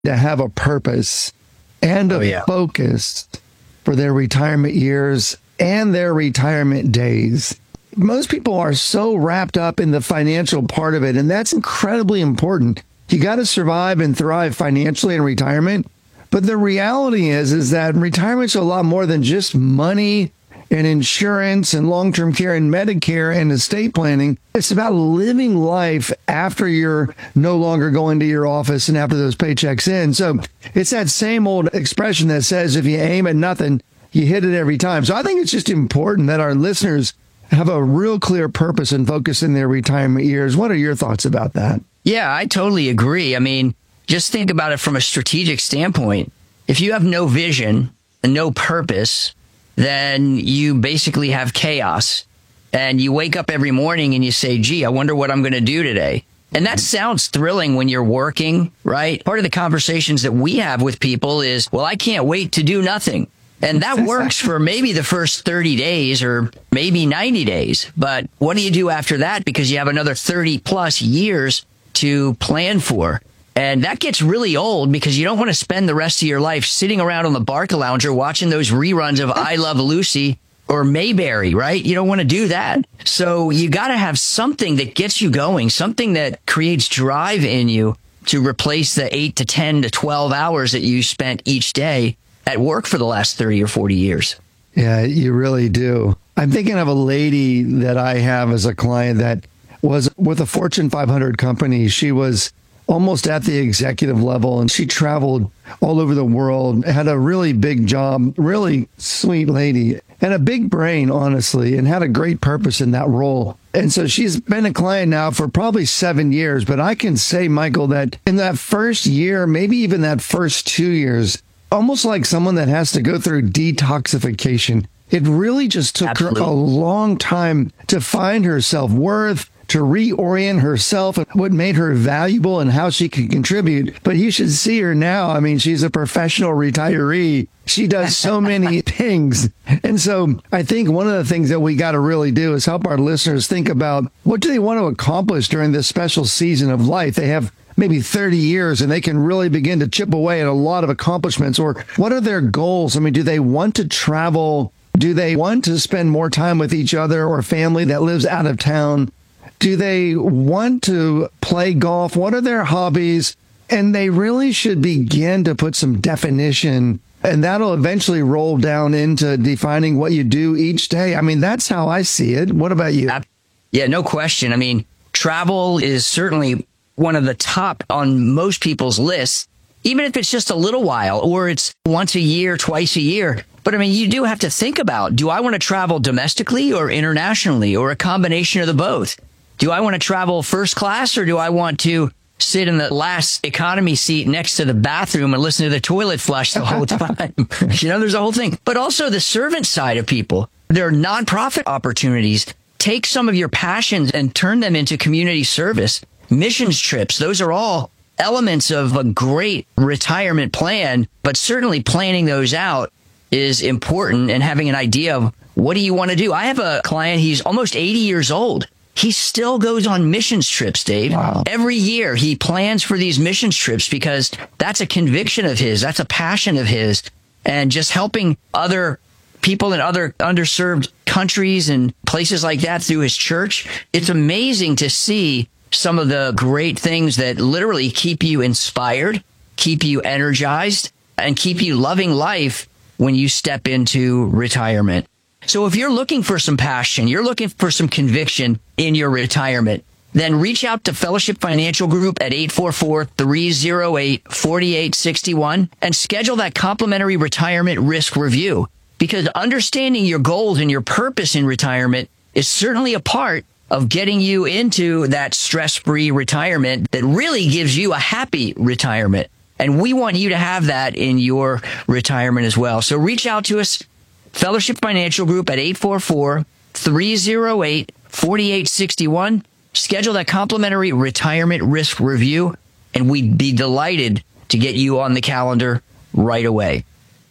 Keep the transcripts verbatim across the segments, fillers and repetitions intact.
to have a purpose and a oh, yeah. focus for their retirement years and their retirement days. Most people are so wrapped up in the financial part of it, and that's incredibly important. You got to survive and thrive financially in retirement. But the reality is, is that retirement's a lot more than just money and insurance and long-term care and Medicare and estate planning. It's about living life after you're no longer going to your office and after those paychecks in. So it's that same old expression that says, if you aim at nothing, you hit it every time. So I think it's just important that our listeners have a real clear purpose and focus in their retirement years. What are your thoughts about that? Yeah, I totally agree. I mean, just think about it from a strategic standpoint. If you have no vision and no purpose, then you basically have chaos. And you wake up every morning and you say, gee, I wonder what I'm going to do today. And that sounds thrilling when you're working, right? Part of the conversations that we have with people is, well, I can't wait to do nothing. And that works for maybe the first thirty days or maybe ninety days. But what do you do after that? Because you have another thirty plus years to plan for. And that gets really old because you don't want to spend the rest of your life sitting around on the Barcalounger watching those reruns of I Love Lucy or Mayberry, right? You don't want to do that. So you got to have something that gets you going, something that creates drive in you to replace the eight to ten to twelve hours that you spent each day at work for the last thirty or forty years. Yeah, you really do. I'm thinking of a lady that I have as a client that was with a Fortune five hundred company. She was almost at the executive level, and she traveled all over the world, had a really big job, really sweet lady, and a big brain, honestly, and had a great purpose in that role. And so she's been a client now for probably seven years. But I can say, Michael, that in that first year, maybe even that first two years, almost like someone that has to go through detoxification, it really just took Absolutely. her a long time to find her self-worth, to reorient herself and what made her valuable and how she could contribute. But you should see her now. I mean, she's a professional retiree. She does so many things. And so I think one of the things that we got to really do is help our listeners think about what do they want to accomplish during this special season of life. They have maybe thirty years and they can really begin to chip away at a lot of accomplishments. Or what are their goals? I mean, do they want to travel? Do they want to spend more time with each other or family that lives out of town? Do they want to play golf? What are their hobbies? And they really should begin to put some definition, and that'll eventually roll down into defining what you do each day. I mean, that's how I see it. What about you? Yeah, no question. I mean, travel is certainly one of the top on most people's lists, even if it's just a little while or it's once a year, twice a year. But I mean, you do have to think about, do I want to travel domestically or internationally or a combination of the both? Do I want to travel first class or do I want to sit in the last economy seat next to the bathroom and listen to the toilet flush the whole time? You know, there's a whole thing. But also the servant side of people. There are nonprofit opportunities. Take some of your passions and turn them into community service. Missions trips. Those are all elements of a great retirement plan, but certainly planning those out is important and having an idea of what do you want to do? I have a client, he's almost eighty years old. He still goes on missions trips, Dave. Wow. Every year he plans for these missions trips because that's a conviction of his. That's a passion of his. And just helping other people in other underserved countries and places like that through his church. It's amazing to see some of the great things that literally keep you inspired, keep you energized, and keep you loving life when you step into retirement. So if you're looking for some passion, you're looking for some conviction in your retirement, then reach out to Fellowship Financial Group at eight four four, three oh eight, four eight six one and schedule that complimentary retirement risk review. Because understanding your goals and your purpose in retirement is certainly a part of getting you into that stress-free retirement that really gives you a happy retirement. And we want you to have that in your retirement as well. So reach out to us, Fellowship Financial Group at eight four four, three oh eight, four eight six one. Schedule that complimentary retirement risk review, and we'd be delighted to get you on the calendar right away.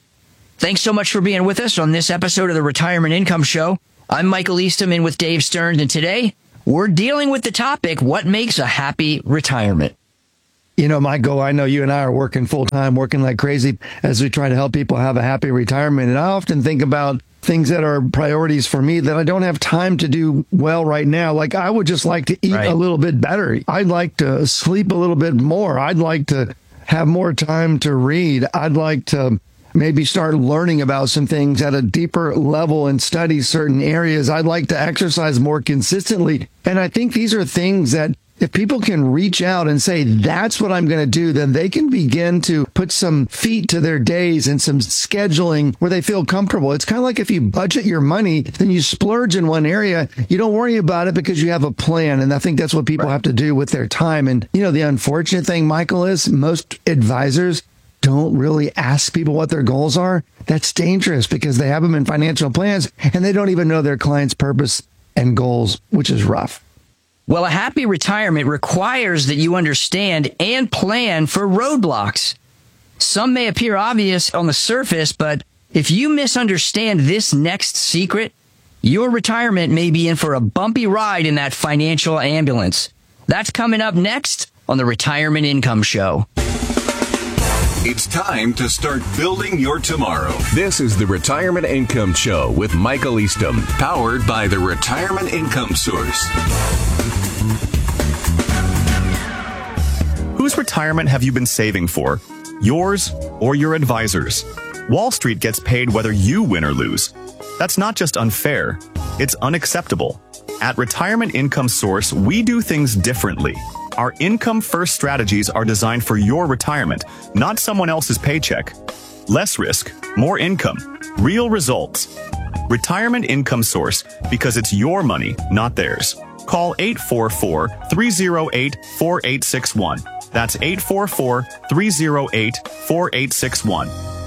Thanks so much for being with us on this episode of the Retirement Income Show. I'm Michael Eastham in with Dave Stearns, and today we're dealing with the topic, what makes a happy retirement? You know, Michael, I know you and I are working full time, working like crazy as we try to help people have a happy retirement. And I often think about things that are priorities for me that I don't have time to do well right now. Like I would just like to eat right. a little bit better. I'd like to sleep a little bit more. I'd like to have more time to read. I'd like to maybe start learning about some things at a deeper level and study certain areas. I'd like to exercise more consistently. And I think these are things that if people can reach out and say, that's what I'm going to do, then they can begin to put some feet to their days and some scheduling where they feel comfortable. It's kind of like if you budget your money, then you splurge in one area. You don't worry about it because you have a plan. And I think that's what people right. have to do with their time. And, you know, the unfortunate thing, Michael, is most advisors don't really ask people what their goals are. That's dangerous because they have them in financial plans and they don't even know their client's purpose and goals, which is rough. Well, a happy retirement requires that you understand and plan for roadblocks. Some may appear obvious on the surface, but if you misunderstand this next secret, your retirement may be in for a bumpy ride in that financial ambulance. That's coming up next on the Retirement Income Show. It's time to start building your tomorrow. This is the Retirement Income Show with Michael Eastham, powered by the Retirement Income Source. Whose retirement have you been saving for? Yours or your advisor's? Wall Street gets paid whether you win or lose. That's not just unfair, it's unacceptable. At Retirement Income Source, we do things differently. Our income-first strategies are designed for your retirement, not someone else's paycheck. Less risk, more income, real results. Retirement Income Source, because it's your money, not theirs. Call eight four four, three oh eight, four eight six one. That's eight four four, three oh eight, four eight six one.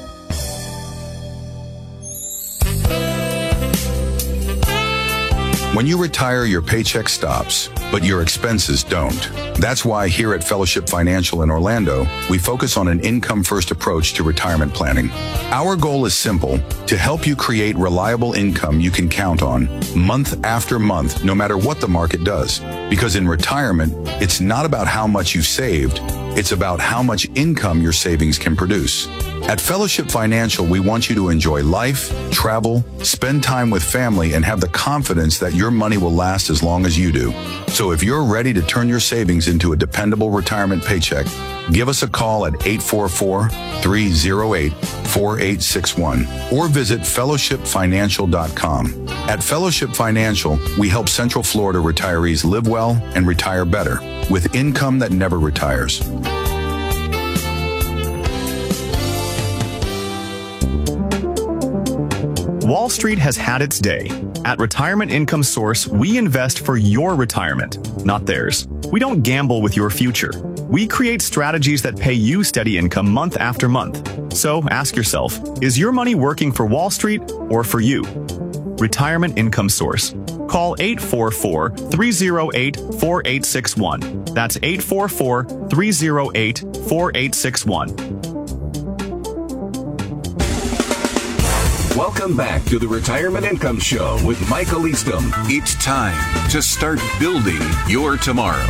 When you retire, your paycheck stops, but your expenses don't. That's why here at Fellowship Financial in Orlando, we focus on an income-first approach to retirement planning. Our goal is simple, to help you create reliable income you can count on month after month, no matter what the market does. Because in retirement, it's not about how much you've saved, it's about how much income your savings can produce. At Fellowship Financial, we want you to enjoy life, travel, spend time with family, and have the confidence that your money will last as long as you do. So if you're ready to turn your savings into a dependable retirement paycheck, give us a call at eight four four, three oh eight, four eight six one or visit fellowship financial dot com. At Fellowship Financial, we help Central Florida retirees live well and retire better with income that never retires. Wall Street has had its day. At Retirement Income Source, we invest for your retirement, not theirs. We don't gamble with your future. We create strategies that pay you steady income month after month. So ask yourself, is your money working for Wall Street or for you? Retirement Income Source. Call eight four four, three oh eight, four eight six one. That's eight four four, three oh eight, four eight six one. Welcome back to the Retirement Income Show with Michael Eastham. It's time to start building your tomorrow.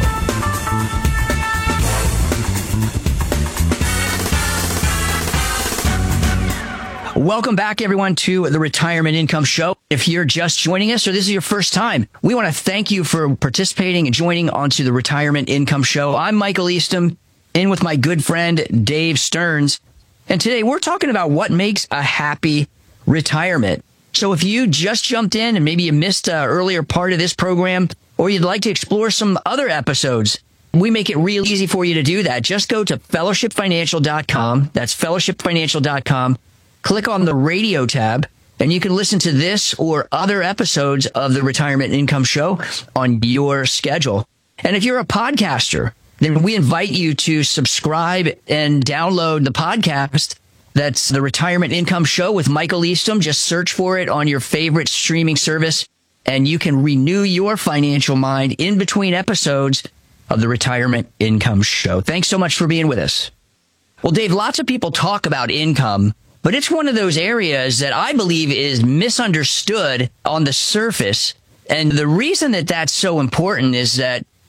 Welcome back, everyone, to the Retirement Income Show. If you're just joining us or this is your first time, we want to thank you for participating and joining onto the Retirement Income Show. I'm Michael Eastham, in with my good friend Dave Stearns. And today we're talking about what makes a happy retirement. So if you just jumped in and maybe you missed an earlier part of this program, or you'd like to explore some other episodes, we make it real easy for you to do that. Just go to fellowship financial dot com. That's fellowship financial dot com. Click on the radio tab, and you can listen to this or other episodes of the Retirement Income Show on your schedule. And if you're a podcaster, then we invite you to subscribe and download the podcast. That's the Retirement Income Show with Michael Eastham. Just search for it on your favorite streaming service, and you can renew your financial mind in between episodes of the Retirement Income Show. Thanks so much for being with us. Well, Dave, lots of people talk about income, but it's one of those areas that I believe is misunderstood on the surface. And the reason that that's so important is that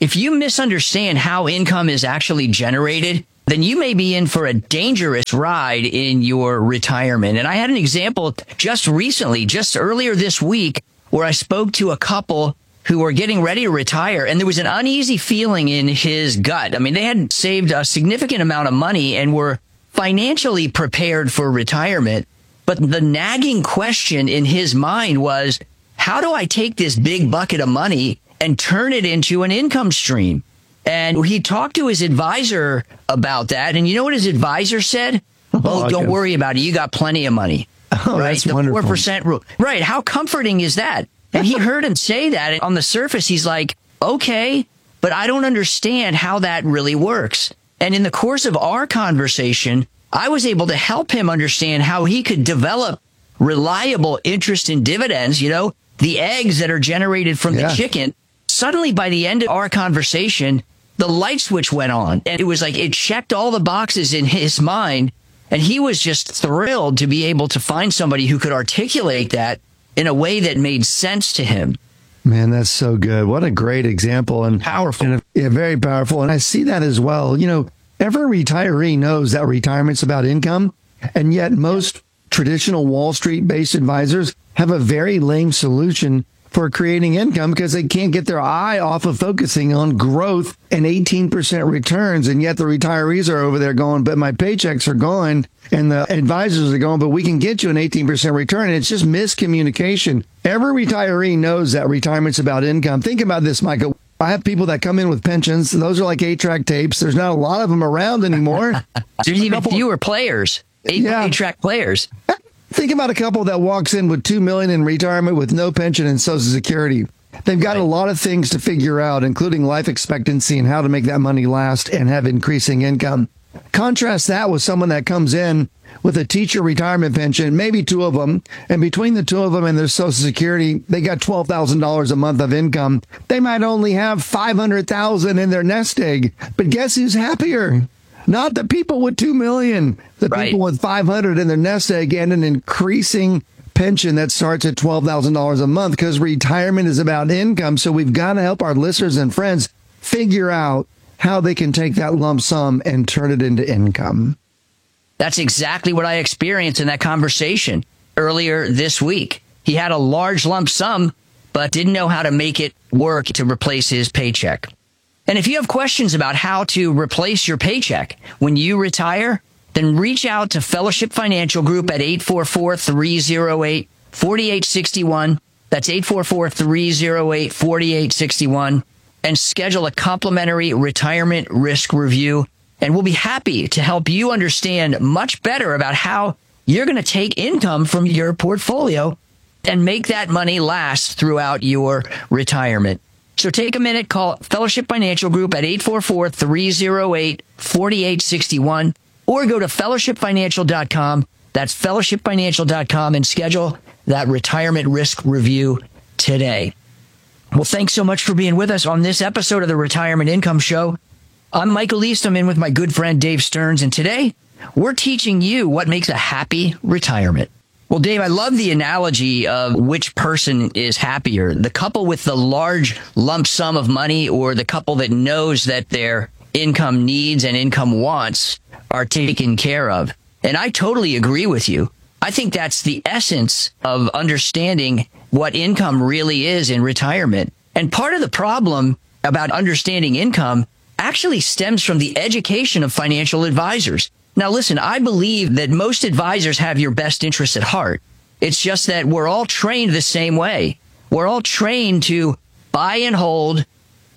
if you misunderstand how income is actually generated, then you may be in for a dangerous ride in your retirement. And I had an example just recently, just earlier this week, where I spoke to a couple who were getting ready to retire, and there was an uneasy feeling in his gut. I mean, they had saved a significant amount of money and were financially prepared for retirement. But the nagging question in his mind was, how do I take this big bucket of money and turn it into an income stream? And he talked to his advisor about that. And you know what his advisor said? Oh, oh don't worry about it. You got plenty of money. Oh, right? That's the wonderful. four percent rule. Right. How comforting is that? And he heard him say that. And on the surface, he's like, okay, but I don't understand how that really works. And in the course of our conversation, I was able to help him understand how he could develop reliable interest in dividends, you know, the eggs that are generated from yeah. the chicken. Suddenly, by the end of our conversation, the light switch went on. And it was like it checked all the boxes in his mind. And he was just thrilled to be able to find somebody who could articulate that in a way that made sense to him. Man, that's so good. What a great example and Powerful. And, yeah, very powerful. And I see that as well. You know, every retiree knows that retirement's about income. And yet most traditional Wall Street based advisors have a very lame solution for creating income because they can't get their eye off of focusing on growth and eighteen percent returns. And yet the retirees are over there going, but my paychecks are gone. And the advisors are going, but we can get you an eighteen percent return. And it's just miscommunication. Every retiree knows that retirement's about income. Think about this, Michael. I have people that come in with pensions. Those are like eight-track tapes. There's not a lot of them around anymore. There's even fewer players, eight, Yeah. eight-track players. Think about a couple that walks in with two million dollars in retirement with no pension and Social Security. They've got Right. a lot of things to figure out, including life expectancy and how to make that money last and have increasing income. Contrast that with someone that comes in with a teacher retirement pension, maybe two of them, and between the two of them and their Social Security, they got twelve thousand dollars a month of income. They might only have five hundred thousand dollars in their nest egg, but guess who's happier? Not the people with two million dollars, the Right. people with five hundred in their nest egg and an increasing pension that starts at twelve thousand dollars a month, because retirement is about income. So we've got to help our listeners and friends figure out how they can take that lump sum and turn it into income. That's exactly what I experienced in that conversation earlier this week. He had a large lump sum, but didn't know how to make it work to replace his paycheck. And if you have questions about how to replace your paycheck when you retire, then reach out to Fellowship Financial Group at eight four four, three oh eight, four eight six one. That's eight four four, three oh eight, four eight six one. And schedule a complimentary retirement risk review. And we'll be happy to help you understand much better about how you're going to take income from your portfolio and make that money last throughout your retirement. So take a minute, call Fellowship Financial Group at eight four four, three oh eight, four eight six one, or go to fellowship financial dot com. That's fellowship financial dot com, and schedule that retirement risk review today. Well, thanks so much for being with us on this episode of the Retirement Income Show. I'm Michael East. I'm in with my good friend Dave Stearns, and today we're teaching you what makes a happy retirement. Well, Dave, I love the analogy of which person is happier, the couple with the large lump sum of money or the couple that knows that their income needs and income wants are taken care of. And I totally agree with you. I think that's the essence of understanding what income really is in retirement. And part of the problem about understanding income actually stems from the education of financial advisors. Now, listen, I believe that most advisors have your best interests at heart. It's just that we're all trained the same way. We're all trained to buy and hold,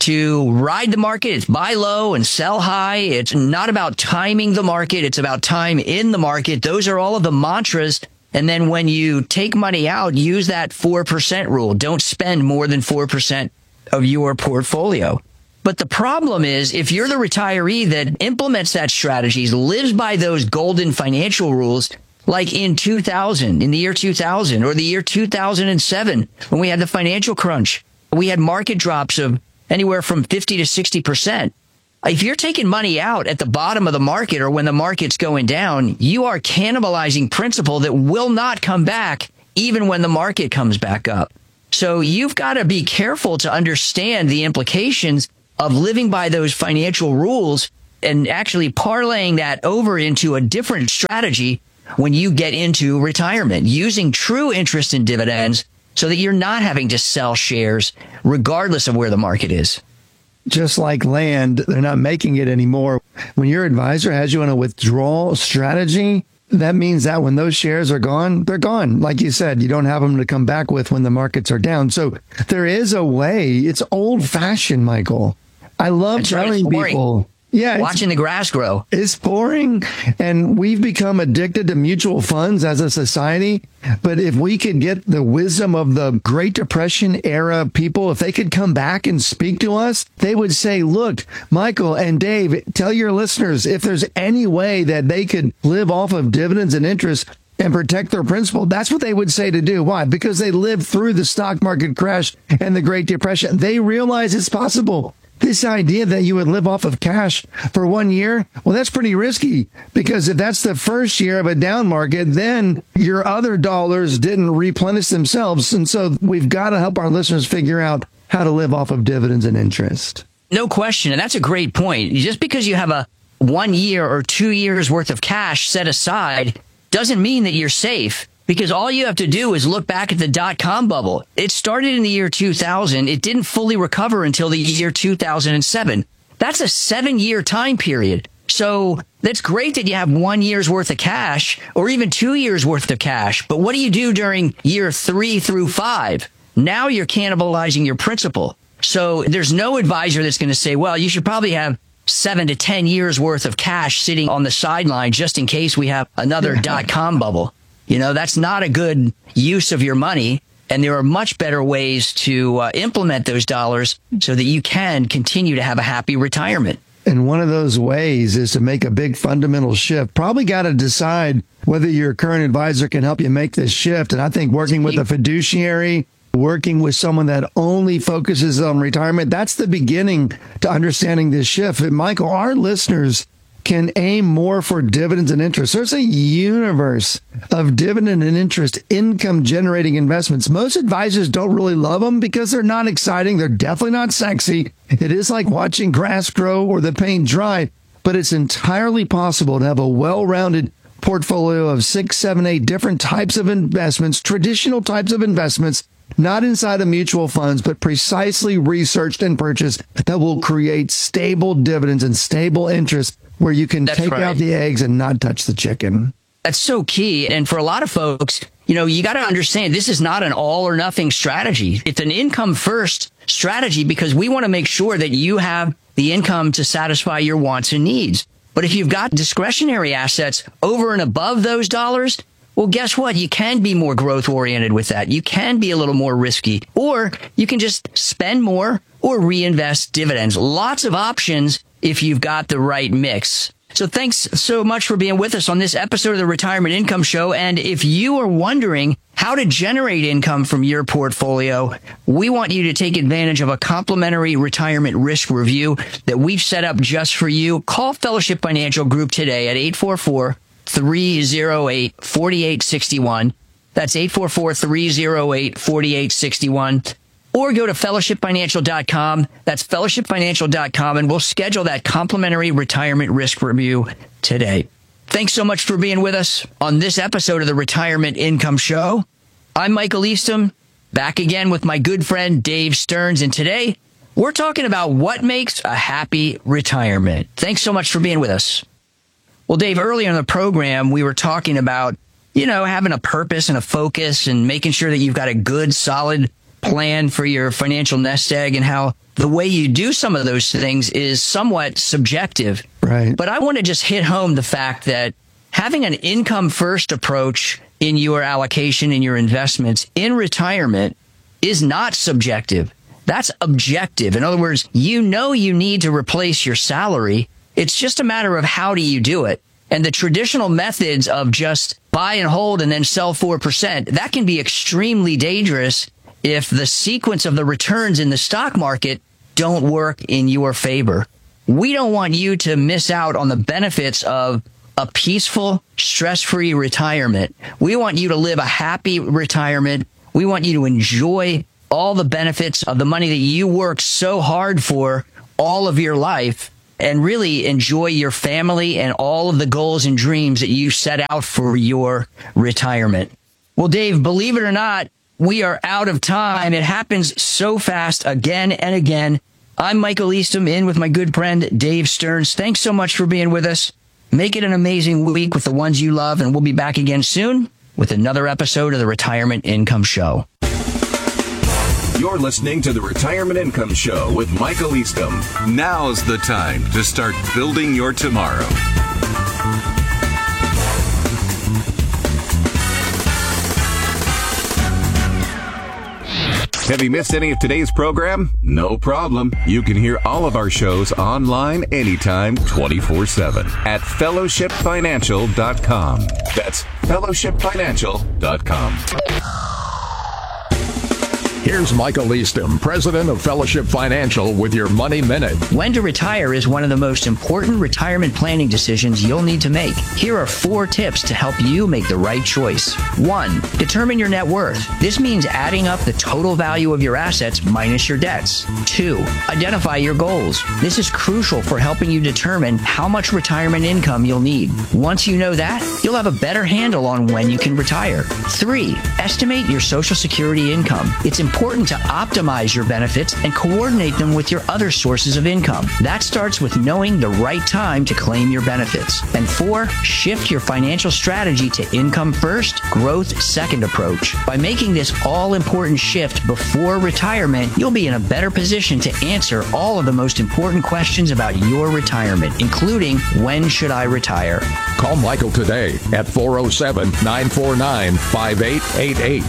to ride the market. It's buy low and sell high. It's not about timing the market. It's about time in the market. Those are all of the mantras. And then when you take money out, use that four percent rule. Don't spend more than four percent of your portfolio. But the problem is, if you're the retiree that implements that strategy, lives by those golden financial rules, like in two thousand, in the year two thousand, or the year two thousand seven, when we had the financial crunch, we had market drops of anywhere from fifty to sixty percent. If you're taking money out at the bottom of the market or when the market's going down, you are cannibalizing principal that will not come back even when the market comes back up. So you've got to be careful to understand the implications of living by those financial rules and actually parlaying that over into a different strategy when you get into retirement, using true interest in dividends so that you're not having to sell shares regardless of where the market is. Just like land, they're not making it anymore. When your advisor has you on a withdrawal strategy, that means that when those shares are gone, they're gone. Like you said, you don't have them to come back with when the markets are down. So there is a way. It's old fashioned, Michael. I love That's right, telling it's boring. people. Yeah, watching the grass grow. It's boring, and we've become addicted to mutual funds as a society. But if we could get the wisdom of the Great Depression era people, if they could come back and speak to us, they would say, look, Michael and Dave, tell your listeners if there's any way that they could live off of dividends and interest and protect their principal. That's what they would say to do. Why? Because they lived through the stock market crash and the Great Depression. They realize it's possible. This idea that you would live off of cash for one year, well, that's pretty risky, because if that's the first year of a down market, then your other dollars didn't replenish themselves. And so we've got to help our listeners figure out how to live off of dividends and interest. No question. And that's a great point. Just because you have a one year or two years worth of cash set aside doesn't mean that you're safe. Because all you have to do is look back at the dot-com bubble. It started in the year two thousand. It didn't fully recover until the year two thousand seven. That's a seven-year time period. So that's great that you have one year's worth of cash or even two years worth of cash. But what do you do during year three through five? Now you're cannibalizing your principal. So there's no advisor that's going to say, well, you should probably have seven to ten years worth of cash sitting on the sideline just in case we have another dot-com bubble. You know, that's not a good use of your money. And there are much better ways to uh, implement those dollars so that you can continue to have a happy retirement. And one of those ways is to make a big fundamental shift. Probably got to decide whether your current advisor can help you make this shift. And I think working with a fiduciary, working with someone that only focuses on retirement, that's the beginning to understanding this shift. And Michael, our listeners can aim more for dividends and interest. There's a universe of dividend and interest income generating investments. Most advisors don't really love them because they're not exciting. They're definitely not sexy. It is like watching grass grow or the paint dry, but it's entirely possible to have a well-rounded portfolio of six, seven, eight different types of investments, traditional types of investments, not inside of mutual funds, but precisely researched and purchased that will create stable dividends and stable interest where you can That's take right. out the eggs and not touch the chicken. That's so key. And for a lot of folks, you know, you got to understand this is not an all or nothing strategy. It's an income first strategy because we want to make sure that you have the income to satisfy your wants and needs. But if you've got discretionary assets over and above those dollars, well, guess what? You can be more growth oriented with that. You can be a little more risky, or you can just spend more or reinvest dividends. Lots of options if you've got the right mix. So thanks so much for being with us on this episode of the Retirement Income Show. And if you are wondering how to generate income from your portfolio, we want you to take advantage of a complimentary retirement risk review that we've set up just for you. Call Fellowship Financial Group today at eight four four, three oh eight, four eight six one. That's eight four four, three oh eight, four eight six one. Or go to fellowship financial dot com. That's fellowship financial dot com, and we'll schedule that complimentary retirement risk review today. Thanks so much for being with us on this episode of the Retirement Income Show. I'm Michael Eastham, back again with my good friend Dave Stearns, and today we're talking about what makes a happy retirement. Thanks so much for being with us. Well, Dave, earlier in the program, we were talking about, you know, having a purpose and a focus and making sure that you've got a good, solid plan for your financial nest egg, and how the way you do some of those things is somewhat subjective. Right. But I want to just hit home the fact that having an income first approach in your allocation and your investments in retirement is not subjective. That's objective. In other words, you know you need to replace your salary. It's just a matter of how do you do it. And the traditional methods of just buy and hold and then sell four percent, that can be extremely dangerous if the sequence of the returns in the stock market don't work in your favor. We don't want you to miss out on the benefits of a peaceful, stress-free retirement. We want you to live a happy retirement. We want you to enjoy all the benefits of the money that you worked so hard for all of your life and really enjoy your family and all of the goals and dreams that you set out for your retirement. Well, Dave, believe it or not, we are out of time. It happens so fast again and again. I'm Michael Eastham, in with my good friend Dave Stearns. Thanks so much for being with us. Make it an amazing week with the ones you love, and we'll be back again soon with another episode of the Retirement Income Show. You're listening to the Retirement Income Show with Michael Eastham. Now's the time to start building your tomorrow. Have you missed any of today's program? No problem. You can hear all of our shows online anytime, twenty-four seven at fellowship financial dot com. That's fellowship financial dot com. Here's Michael Eastham, president of Fellowship Financial, with your Money Minute. When to retire is one of the most important retirement planning decisions you'll need to make. Here are four tips to help you make the right choice. One, determine your net worth. This means adding up the total value of your assets minus your debts. Two, identify your goals. This is crucial for helping you determine how much retirement income you'll need. Once you know that, you'll have a better handle on when you can retire. Three, estimate your Social Security income. It's important important to optimize your benefits and coordinate them with your other sources of income. That starts with knowing the right time to claim your benefits. And four, shift your financial strategy to income first, growth second approach. By making this all-important shift before retirement, you'll be in a better position to answer all of the most important questions about your retirement, including when should I retire? Call Michael today at four oh seven, nine four nine, five eight eight eight.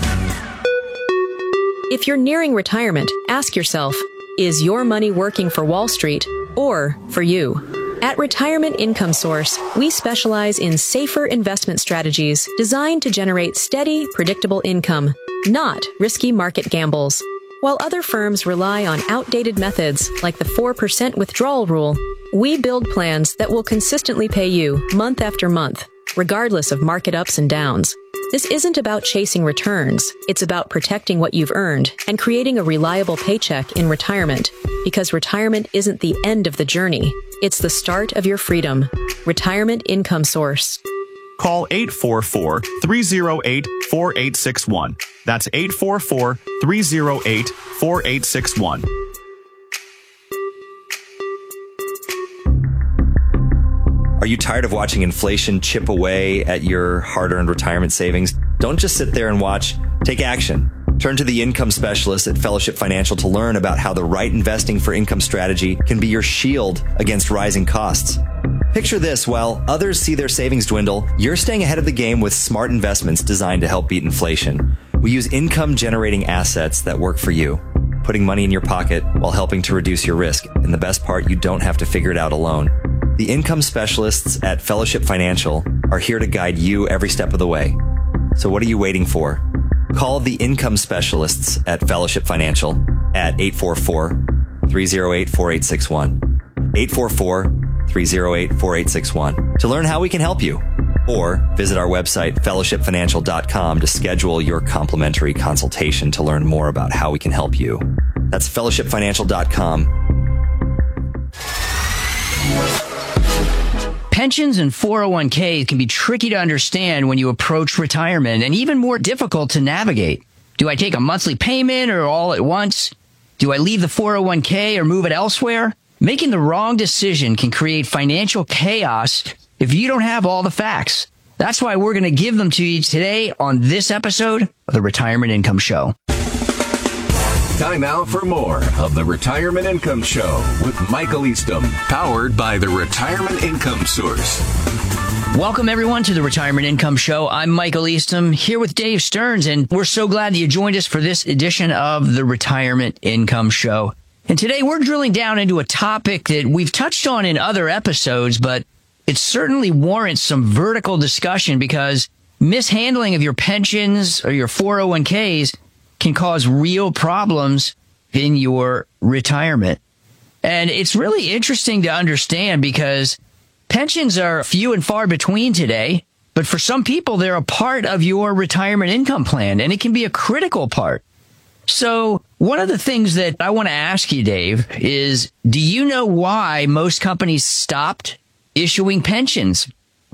If you're nearing retirement, ask yourself, is your money working for Wall Street or for you? At Retirement Income Source, we specialize in safer investment strategies designed to generate steady, predictable income, not risky market gambles. While other firms rely on outdated methods like the four percent withdrawal rule, we build plans that will consistently pay you month after month, regardless of market ups and downs. This isn't about chasing returns. It's about protecting what you've earned and creating a reliable paycheck in retirement, because retirement isn't the end of the journey. It's the start of your freedom. Retirement Income Source. Call eight four four, three oh eight, four eight six one. That's eight four four, three oh eight, four eight six one. Are you tired of watching inflation chip away at your hard-earned retirement savings? Don't just sit there and watch. Take action. Turn to the income specialist at Fellowship Financial to learn about how the right investing for income strategy can be your shield against rising costs. Picture this: while others see their savings dwindle, you're staying ahead of the game with smart investments designed to help beat inflation. We use income-generating assets that work for you, putting money in your pocket while helping to reduce your risk. And the best part, you don't have to figure it out alone. The income specialists at Fellowship Financial are here to guide you every step of the way. So what are you waiting for? Call the income specialists at Fellowship Financial at eight four four, three oh eight, four eight six one. eight four four, three oh eight, four eight six one to learn how we can help you. Or visit our website, fellowship financial dot com, to schedule your complimentary consultation to learn more about how we can help you. That's fellowship financial dot com. Pensions and four oh one k can be tricky to understand when you approach retirement, and even more difficult to navigate. Do I take a monthly payment or all at once? Do I leave the four oh one k or move it elsewhere? Making the wrong decision can create financial chaos if you don't have all the facts. That's why we're going to give them to you today on this episode of the Retirement Income Show. Time now for more of the Retirement Income Show with Michael Eastham. Powered by the Retirement Income Source. Welcome, everyone, to the Retirement Income Show. I'm Michael Eastham, here with Dave Stearns, and we're so glad that you joined us for this edition of the Retirement Income Show. And today we're drilling down into a topic that we've touched on in other episodes, but it certainly warrants some vertical discussion, because mishandling of your pensions or your four oh one k's can cause real problems in your retirement. And it's really interesting to understand, because pensions are few and far between today, but for some people, they're a part of your retirement income plan, and it can be a critical part. So one of the things that I want to ask you, Dave, is do you know why most companies stopped issuing pensions?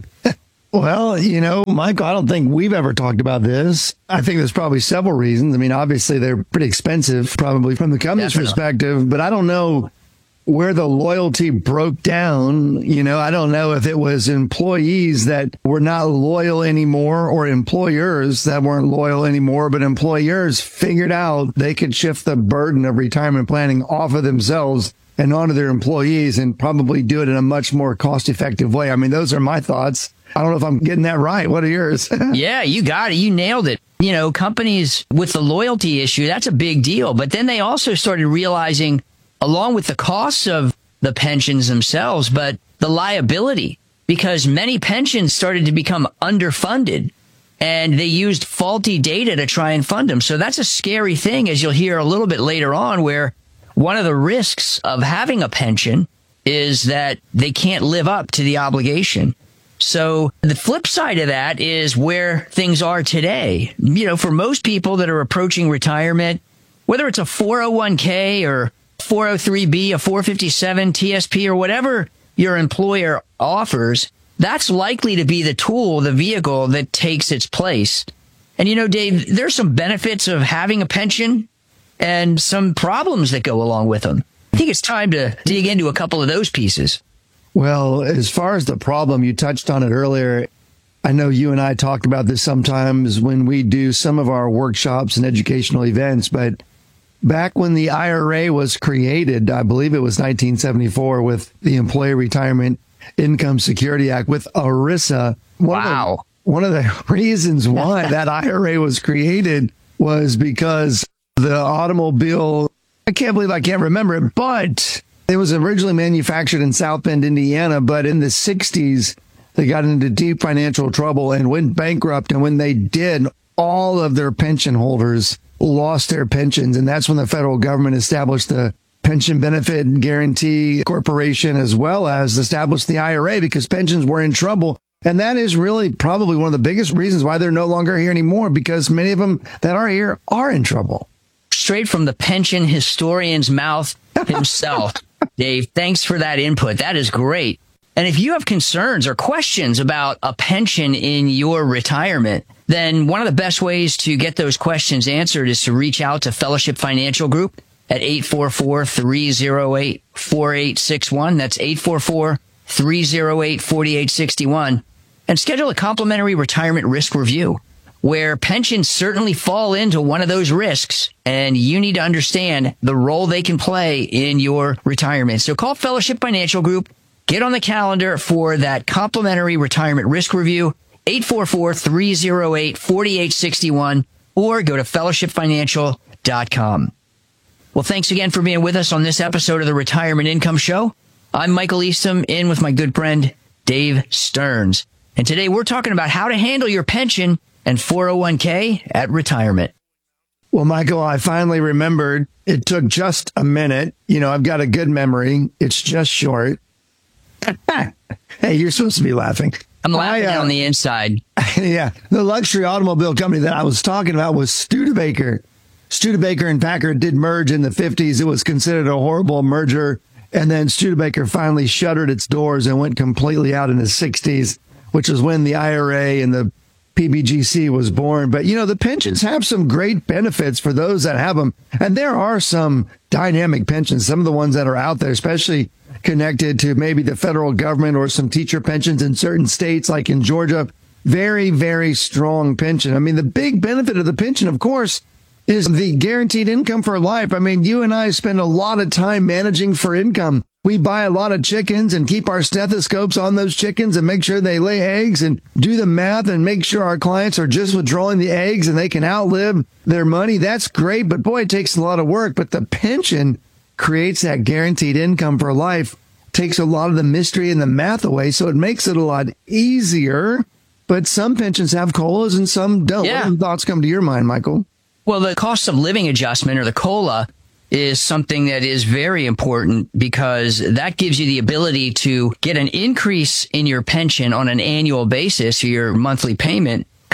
Well, you know, Michael, I don't think we've ever talked about this. I think there's probably several reasons. I mean, obviously, they're pretty expensive, probably from the company's Definitely. perspective, but I don't know where the loyalty broke down. You know, I don't know if it was employees that were not loyal anymore or employers that weren't loyal anymore, but employers figured out they could shift the burden of retirement planning off of themselves and onto their employees and probably do it in a much more cost-effective way. I mean, those are my thoughts. I don't know if I'm getting that right. What are yours? Yeah, you got it. You nailed it. You know, companies with the loyalty issue, that's a big deal. But then they also started realizing, along with the costs of the pensions themselves, but the liability, because many pensions started to become underfunded and they used faulty data to try and fund them. So that's a scary thing, as you'll hear a little bit later on, where one of the risks of having a pension is that they can't live up to the obligation. So the flip side of that is where things are today. You know, for most people that are approaching retirement, whether it's a four oh one k or four oh three b, a four fifty-seven, T S P, or whatever your employer offers, that's likely to be the tool, the vehicle that takes its place. And, you know, Dave, there's some benefits of having a pension and some problems that go along with them. I think it's time to dig into a couple of those pieces. Well, as far as the problem, you touched on it earlier. I know you and I talked about this sometimes when we do some of our workshops and educational events, but back when the I R A was created, I believe it was nineteen seventy-four with the Employee Retirement Income Security Act with ERISA. One Wow. Of the, one of the reasons why that I R A was created was because the automobile, I can't believe I can't remember it, but it was originally manufactured in South Bend, Indiana, but in the sixties, they got into deep financial trouble and went bankrupt. And when they did, all of their pension holders lost their pensions. And that's when the federal government established the Pension Benefit Guarantee Corporation, as well as established the I R A, because pensions were in trouble. And that is really probably one of the biggest reasons why they're no longer here anymore, because many of them that are here are in trouble. Straight from the pension historian's mouth himself. Dave, thanks for that input. That is great. And if you have concerns or questions about a pension in your retirement, then one of the best ways to get those questions answered is to reach out to Fellowship Financial Group at eight four four, three oh eight, four eight six one. That's eight four four, three oh eight, four eight six one. And schedule a complimentary retirement risk review, where pensions certainly fall into one of those risks, and you need to understand the role they can play in your retirement. So call Fellowship Financial Group, get on the calendar for that complimentary retirement risk review, eight four four, three oh eight, four eight six one, or go to fellowship financial dot com. Well, thanks again for being with us on this episode of the Retirement Income Show. I'm Michael Eastham, in with my good friend, Dave Stearns. And today we're talking about how to handle your pension and four oh one k at retirement. Well, Michael, I finally remembered. It took just a minute. You know, I've got a good memory. It's just short. Hey, you're supposed to be laughing. I'm laughing I, uh, on the inside. Yeah. The luxury automobile company that I was talking about was Studebaker. Studebaker and Packard did merge in the fifties. It was considered a horrible merger. And then Studebaker finally shuttered its doors and went completely out in the sixties, which is when the I R A and the P B G C was born. But, you know, the pensions have some great benefits for those that have them. And there are some dynamic pensions, some of the ones that are out there, especially connected to maybe the federal government or some teacher pensions in certain states, like in Georgia. Very, very strong pension. I mean, the big benefit of the pension, of course, is the guaranteed income for life. I mean, you and I spend a lot of time managing for income. We buy a lot of chickens and keep our stethoscopes on those chickens and make sure they lay eggs and do the math and make sure our clients are just withdrawing the eggs and they can outlive their money. That's great, but boy, it takes a lot of work. But the pension creates that guaranteed income for life, takes a lot of the mystery and the math away, so it makes it a lot easier. But some pensions have COLAs and some don't. Yeah. What thoughts come to your mind, Michael? Well, the cost of living adjustment, or the COLA, is something that is very important, because that gives you the ability to get an increase in your pension on an annual basis, or your monthly payment,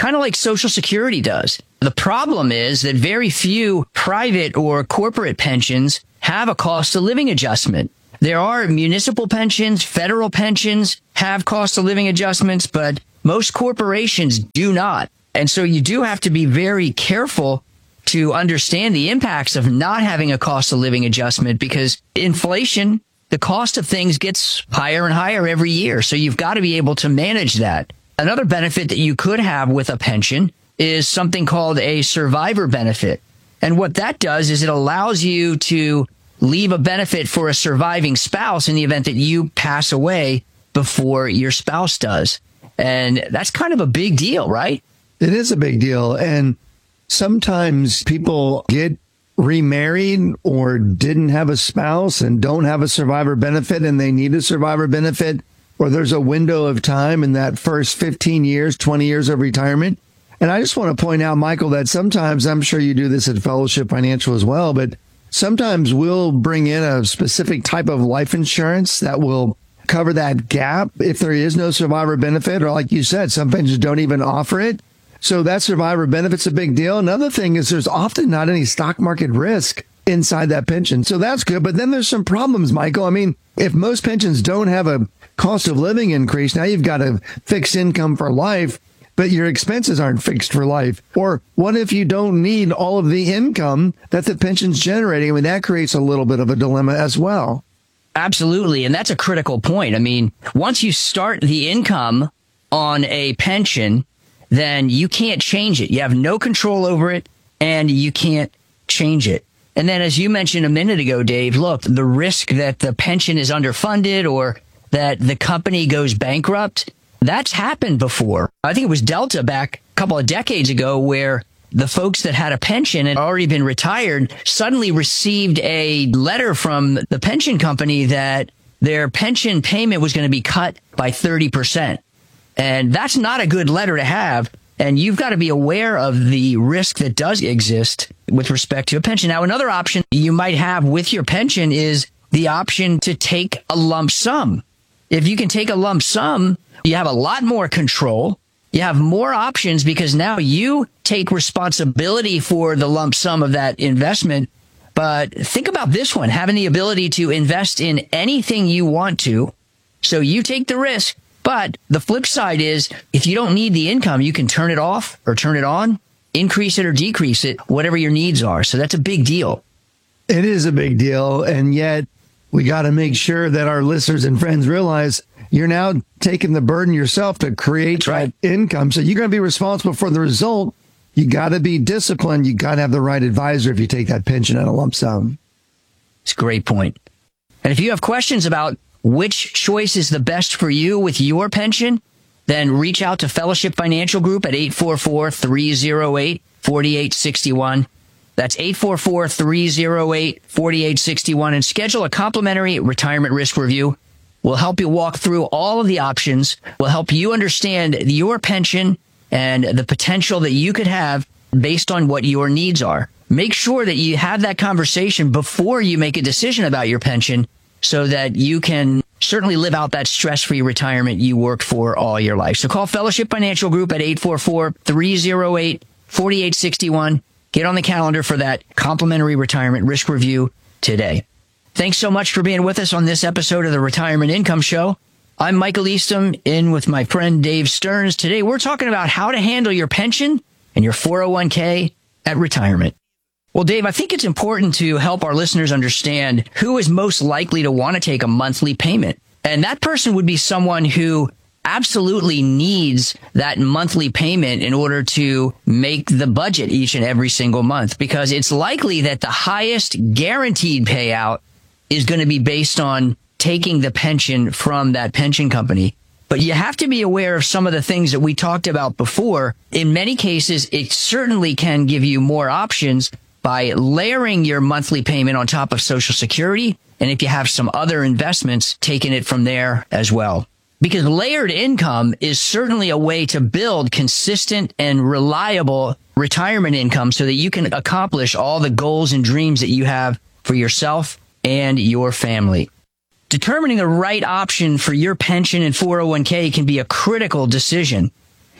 kind of like Social Security does. The problem is that very few private or corporate pensions have a cost of living adjustment. There are municipal pensions, federal pensions have cost of living adjustments, but most corporations do not. And so you do have to be very careful to understand the impacts of not having a cost of living adjustment, because inflation, the cost of things gets higher and higher every year. So you've got to be able to manage that. Another benefit that you could have with a pension is something called a survivor benefit. And what that does is it allows you to leave a benefit for a surviving spouse in the event that you pass away before your spouse does. And that's kind of a big deal, right? It is a big deal. And sometimes people get remarried or didn't have a spouse and don't have a survivor benefit, and they need a survivor benefit, or there's a window of time in that first fifteen years, twenty years of retirement. And I just want to point out, Michael, that sometimes, I'm sure you do this at Fellowship Financial as well, but sometimes we'll bring in a specific type of life insurance that will cover that gap if there is no survivor benefit, or like you said, some pensions don't even offer it. So that survivor benefit's a big deal. Another thing is there's often not any stock market risk inside that pension. So that's good. But then there's some problems, Michael. I mean, if most pensions don't have a cost of living increase, now you've got a fixed income for life, but your expenses aren't fixed for life. Or what if you don't need all of the income that the pension's generating? I mean, that creates a little bit of a dilemma as well. Absolutely. And that's a critical point. I mean, once you start the income on a pension, then you can't change it. You have no control over it, and you can't change it. And then, as you mentioned a minute ago, Dave, look, the risk that the pension is underfunded or that the company goes bankrupt, that's happened before. I think it was Delta back a couple of decades ago, where the folks that had a pension and already been retired suddenly received a letter from the pension company that their pension payment was going to be cut by thirty percent. And that's not a good letter to have. And you've got to be aware of the risk that does exist with respect to a pension. Now, another option you might have with your pension is the option to take a lump sum. If you can take a lump sum, you have a lot more control. You have more options because now you take responsibility for the lump sum of that investment. But think about this one, having the ability to invest in anything you want to. So you take the risk. But the flip side is, if you don't need the income, you can turn it off or turn it on, increase it or decrease it, whatever your needs are. So that's a big deal. It is a big deal. And yet we got to make sure that our listeners and friends realize you're now taking the burden yourself to create that income. So you're going to be responsible for the result. You got to be disciplined. You got to have the right advisor if you take that pension at a lump sum. It's a great point. And if you have questions about which choice is the best for you with your pension, then reach out to Fellowship Financial Group at eight four four, three oh eight, four eight six one. That's eight four four, three oh eight, four eight six one, and schedule a complimentary retirement risk review. We'll help you walk through all of the options. We'll help you understand your pension and the potential that you could have based on what your needs are. Make sure that you have that conversation before you make a decision about your pension, so that you can certainly live out that stress-free retirement you worked for all your life. So call Fellowship Financial Group at eight four four, three oh eight, four eight six one. Get on the calendar for that complimentary retirement risk review today. Thanks so much for being with us on this episode of the Retirement Income Show. I'm Michael Eastham, in with my friend Dave Stearns. Today, we're talking about how to handle your pension and your four oh one k at retirement. Well, Dave, I think it's important to help our listeners understand who is most likely to want to take a monthly payment. And that person would be someone who absolutely needs that monthly payment in order to make the budget each and every single month, because it's likely that the highest guaranteed payout is going to be based on taking the pension from that pension company. But you have to be aware of some of the things that we talked about before. In many cases, it certainly can give you more options by layering your monthly payment on top of Social Security. And if you have some other investments, taking it from there as well. Because layered income is certainly a way to build consistent and reliable retirement income so that you can accomplish all the goals and dreams that you have for yourself and your family. Determining the right option for your pension and four oh one k can be a critical decision.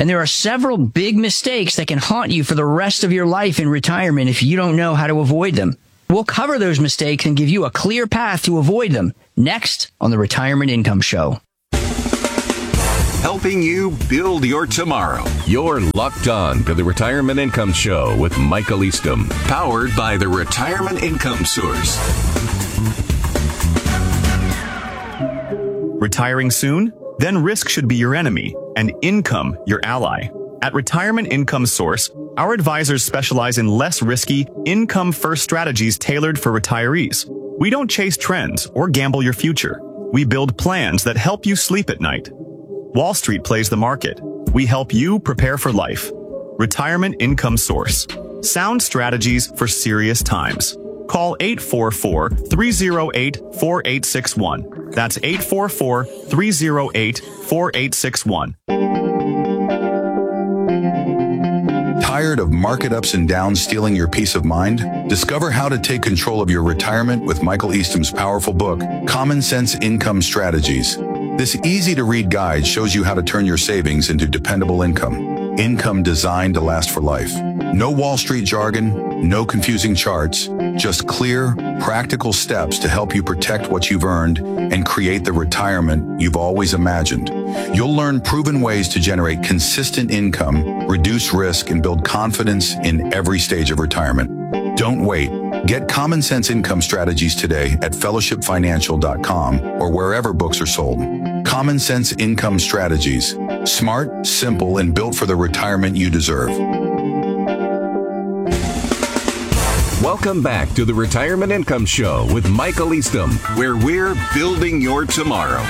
And there are several big mistakes that can haunt you for the rest of your life in retirement if you don't know how to avoid them. We'll cover those mistakes and give you a clear path to avoid them next on the Retirement Income Show. Helping you build your tomorrow. You're locked on to the Retirement Income Show with Michael Eastham. Powered by the Retirement Income Source. Retiring soon? Then risk should be your enemy and income your ally. At Retirement Income Source, our advisors specialize in less risky, income-first strategies tailored for retirees. We don't chase trends or gamble your future. We build plans that help you sleep at night. Wall Street plays the market. We help you prepare for life. Retirement Income Source. Sound strategies for serious times. Call eight four four, three oh eight, four eight six one. That's eight four four, three oh eight, four eight six one. Tired of market ups and downs stealing your peace of mind? Discover how to take control of your retirement with Michael Eastham's powerful book, Common Sense Income Strategies. This easy-to-read guide shows you how to turn your savings into dependable income. Income designed to last for life. No Wall Street jargon, no confusing charts, just clear, practical steps to help you protect what you've earned and create the retirement you've always imagined. You'll learn proven ways to generate consistent income, reduce risk, and build confidence in every stage of retirement. Don't wait. Get Common Sense Income Strategies today at fellowship financial dot com or wherever books are sold. Common Sense Income Strategies. Smart, simple, and built for the retirement you deserve. Welcome back to the Retirement Income Show with Michael Eastham, where we're building your tomorrow.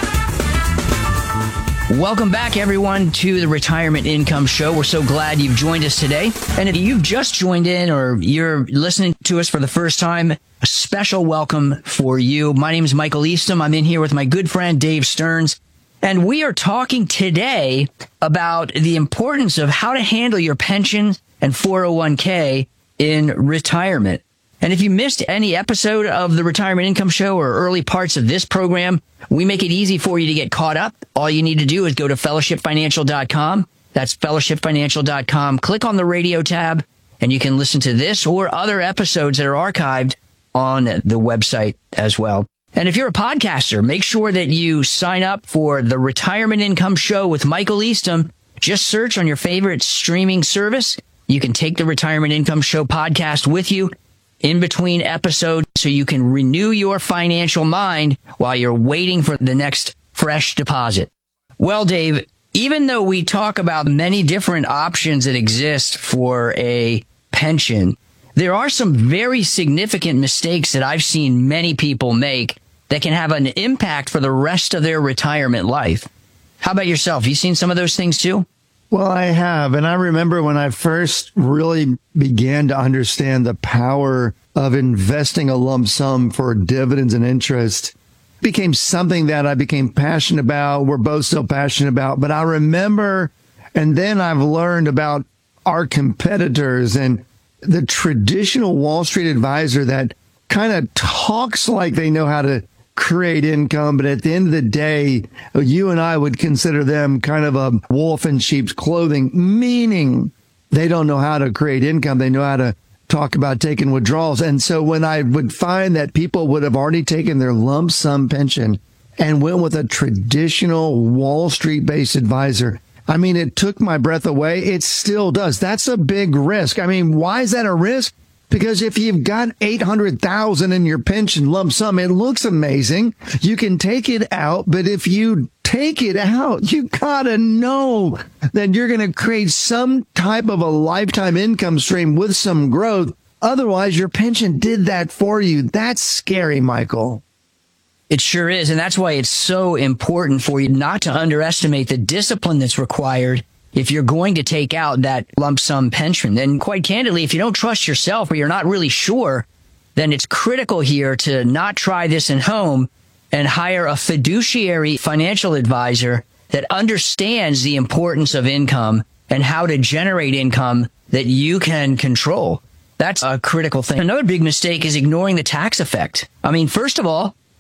Welcome back, everyone, to the Retirement Income Show. We're so glad you've joined us today. And if you've just joined in or you're listening to us for the first time, a special welcome for you. My name is Michael Eastham. I'm in here with my good friend Dave Stearns. And we are talking today about the importance of how to handle your pension and four oh one k in retirement. And if you missed any episode of the Retirement Income Show or early parts of this program, we make it easy for you to get caught up. All you need to do is go to fellowship financial dot com. That's fellowship financial dot com. Click on the radio tab, and you can listen to this or other episodes that are archived on the website as well. And if you're a podcaster, make sure that you sign up for the Retirement Income Show with Michael Eastham. Just search on your favorite streaming service. You can take the Retirement Income Show podcast with you in between episodes so you can renew your financial mind while you're waiting for the next fresh deposit. Well, Dave, even though we talk about many different options that exist for a pension, there are some very significant mistakes that I've seen many people make that can have an impact for the rest of their retirement life. How about yourself? You seen some of those things too? Well, I have. And I remember when I first really began to understand the power of investing a lump sum for dividends and interest, it became something that I became passionate about. We're both so passionate about. But I remember, and then I've learned about our competitors and the traditional Wall Street advisor that kind of talks like they know how to create income, but at the end of the day, you and I would consider them kind of a wolf in sheep's clothing, meaning they don't know how to create income. They know how to talk about taking withdrawals. And so when I would find that people would have already taken their lump sum pension and went with a traditional Wall Street based advisor, I mean, it took my breath away. It still does. That's a big risk. I mean, why is that a risk? Because if you've got eight hundred thousand dollars in your pension lump sum, it looks amazing. You can take it out, but if you take it out, you gotta know that you're going to create some type of a lifetime income stream with some growth. Otherwise, your pension did that for you. That's scary, Michael. It sure is. And that's why it's so important for you not to underestimate the discipline that's required if you're going to take out that lump sum pension. And quite candidly, if you don't trust yourself or you're not really sure, then it's critical here to not try this at home and hire a fiduciary financial advisor that understands the importance of income and how to generate income that you can control. That's a critical thing. Another big mistake is ignoring the tax effect. I mean, first of all,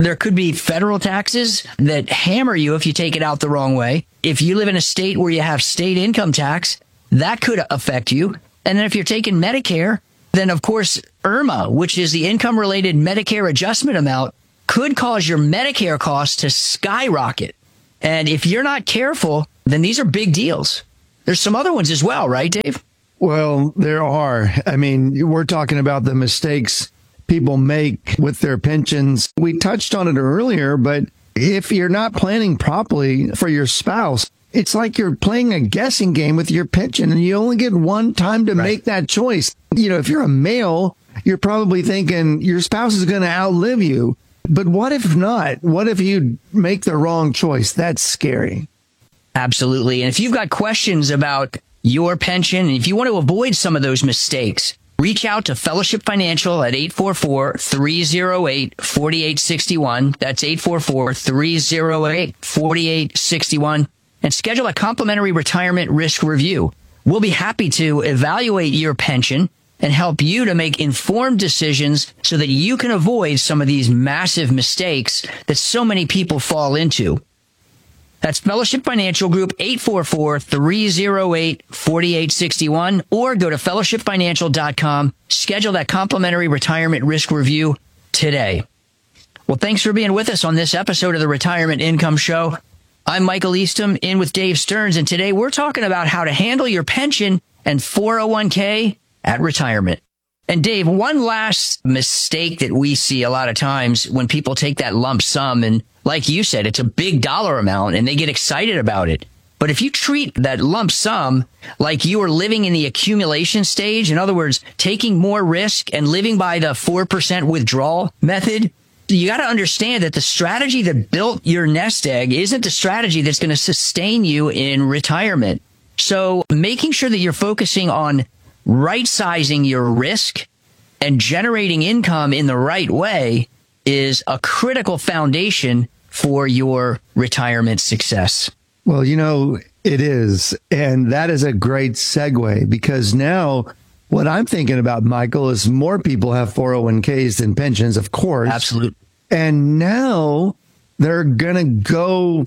There could be federal taxes that hammer you if you take it out the wrong way. If you live in a state where you have state income tax, that could affect you. And then if you're taking Medicare, then of course, IRMA, which is the income-related Medicare adjustment amount, could cause your Medicare costs to skyrocket. And if you're not careful, then these are big deals. There's some other ones as well, right, Dave? Well, there are. I mean, we're talking about the mistakes people make with their pensions. We touched on it earlier, but if you're not planning properly for your spouse, it's like you're playing a guessing game with your pension and you only get one time to right. make that choice. You know, if you're a male, you're probably thinking your spouse is going to outlive you. But what if not? What if you make the wrong choice? That's scary. Absolutely. And if you've got questions about your pension, and if you want to avoid some of those mistakes, reach out to Fellowship Financial at eight four four, three oh eight, four eight six one. That's eight four four, three oh eight, four eight six one. And schedule a complimentary retirement risk review. We'll be happy to evaluate your pension and help you to make informed decisions so that you can avoid some of these massive mistakes that so many people fall into. That's Fellowship Financial Group, eight four four, three oh eight, four eight six one, or go to fellowship financial dot com. Schedule that complimentary retirement risk review today. Well, thanks for being with us on this episode of the Retirement Income Show. I'm Michael Eastham, in with Dave Stearns, and today we're talking about how to handle your pension and four oh one k at retirement. And Dave, one last mistake that we see a lot of times when people take that lump sum, and like you said, it's a big dollar amount and they get excited about it. But if you treat that lump sum like you are living in the accumulation stage, in other words, taking more risk and living by the four percent withdrawal method, you got to understand that the strategy that built your nest egg isn't the strategy that's going to sustain you in retirement. So making sure that you're focusing on right-sizing your risk and generating income in the right way is a critical foundation for your retirement success. Well, you know, it is. And that is a great segue, because now what I'm thinking about, Michael, is more people have four oh one k's than pensions, of course. Absolutely. And now they're going to go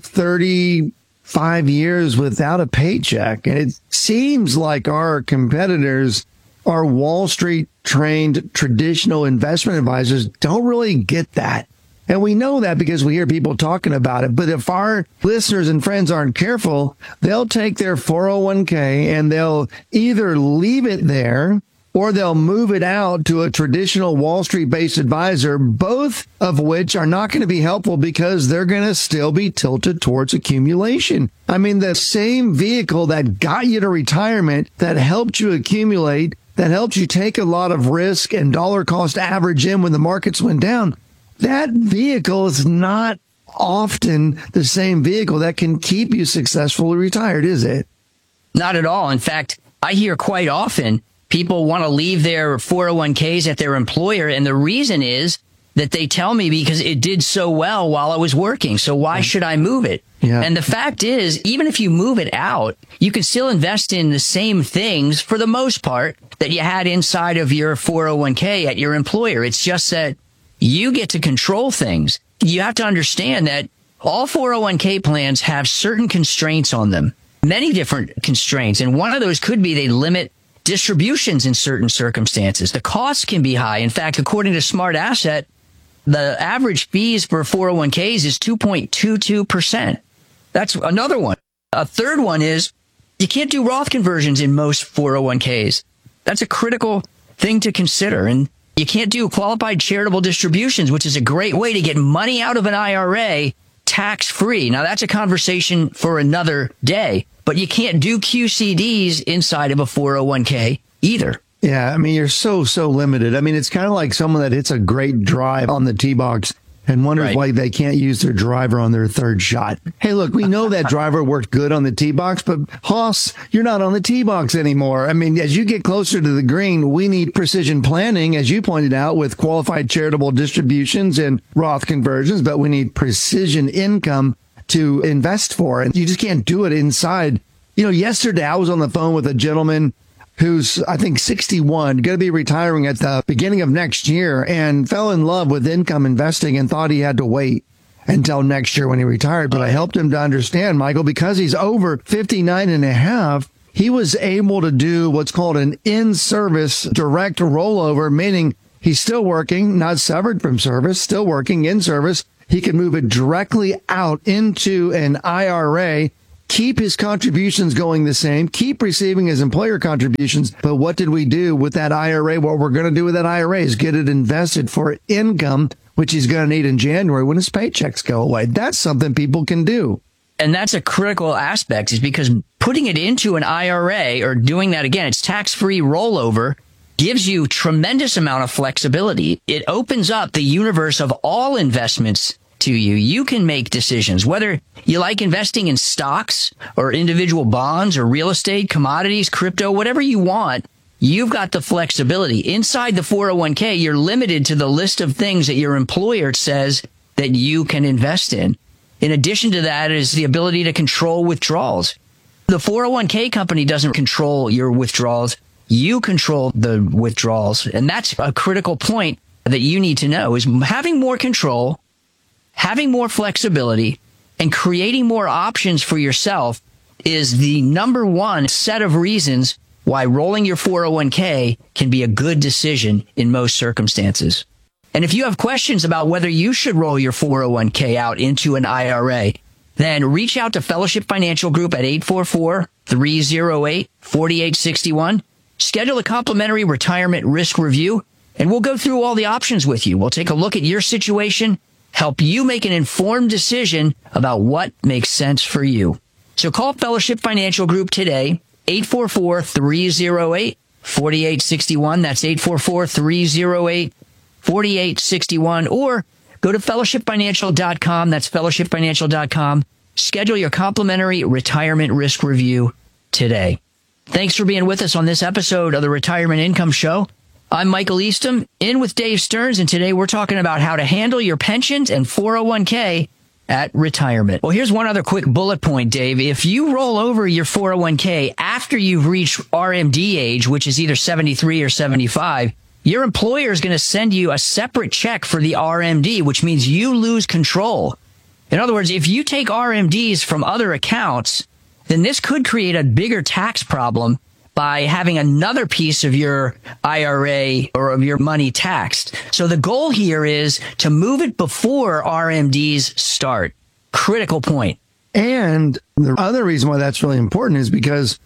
thirty-five years without a paycheck. And it seems like our competitors, our Wall Street trained traditional investment advisors, don't really get that. And we know that because we hear people talking about it. But if our listeners and friends aren't careful, they'll take their four oh one k and they'll either leave it there or they'll move it out to a traditional Wall Street-based advisor, both of which are not going to be helpful because they're going to still be tilted towards accumulation. I mean, the same vehicle that got you to retirement, that helped you accumulate, that helped you take a lot of risk and dollar cost average in when the markets went down, that vehicle is not often the same vehicle that can keep you successfully retired, is it? Not at all. In fact, I hear quite often people want to leave their four oh one k's at their employer, and the reason is that they tell me because it did so well while I was working, so why should I move it? Yeah. And the fact is, even if you move it out, you can still invest in the same things for the most part that you had inside of your four oh one k at your employer. It's just that you get to control things. You have to understand that all four oh one k plans have certain constraints on them, many different constraints. And one of those could be they limit distributions in certain circumstances. The costs can be high. In fact, according to Smart Asset, the average fees for four oh one k's is two point two two percent. That's another one. A third one is you can't do Roth conversions in most four oh one k's. That's a critical thing to consider. And you can't do qualified charitable distributions, which is a great way to get money out of an I R A tax-free. Now, that's a conversation for another day, but you can't do Q C Ds inside of a four oh one k either. Yeah, I mean, you're so, so limited. I mean, it's kind of like someone that hits a great drive on the tee box and wonders right. why they can't use their driver on their third shot. Hey, look, we know that driver worked good on the tee box, but Hoss, you're not on the tee box anymore. I mean, as you get closer to the green, we need precision planning, as you pointed out, with qualified charitable distributions and Roth conversions, but we need precision income to invest for. And you just can't do it inside. You know, yesterday I was on the phone with a gentleman who's, I think, sixty-one, going to be retiring at the beginning of next year, and fell in love with income investing and thought he had to wait until next year when he retired. But I helped him to understand, Michael, because he's over fifty-nine and a half, he was able to do what's called an in-service direct rollover, meaning he's still working, not severed from service, still working in service. He can move it directly out into an I R A, keep his contributions going the same, keep receiving his employer contributions. But what did we do with that I R A? What we're going to do with that I R A is get it invested for income, which he's going to need in January when his paychecks go away. That's something people can do. And that's a critical aspect, is because putting it into an I R A, or doing that again, it's tax-free rollover, gives you tremendous amount of flexibility. It opens up the universe of all investments to you. You can make decisions, whether you like investing in stocks or individual bonds or real estate, commodities, crypto, whatever you want. You've got the flexibility. Inside the four oh one k, you're limited to the list of things that your employer says that you can invest in. In addition to that is the ability to control withdrawals. The four oh one k company doesn't control your withdrawals. You control the withdrawals. And that's a critical point that you need to know, is having more control, having more flexibility, and creating more options for yourself is the number one set of reasons why rolling your four oh one k can be a good decision in most circumstances. And if you have questions about whether you should roll your four oh one k out into an I R A, then reach out to Fellowship Financial Group at eight four four, three oh eight, four eight six one. Schedule a complimentary retirement risk review, and we'll go through all the options with you. We'll take a look at your situation, help you make an informed decision about what makes sense for you. So call Fellowship Financial Group today, eight four four, three oh eight, four eight six one. That's eight four four, three oh eight, four eight six one, or go to fellowship financial dot com. That's fellowship financial dot com. Schedule your complimentary retirement risk review today. Thanks for being with us on this episode of the Retirement Income Show. I'm Michael Eastham, in with Dave Stearns, and today we're talking about how to handle your pensions and four oh one k at retirement. Well, here's one other quick bullet point, Dave. If you roll over your four oh one k after you've reached R M D age, which is either seventy-three or seventy-five, your employer is going to send you a separate check for the R M D, which means you lose control. In other words, if you take R M Ds from other accounts, then this could create a bigger tax problem by having another piece of your I R A or of your money taxed. So the goal here is to move it before R M Ds start. Critical point. And the other reason why that's really important is because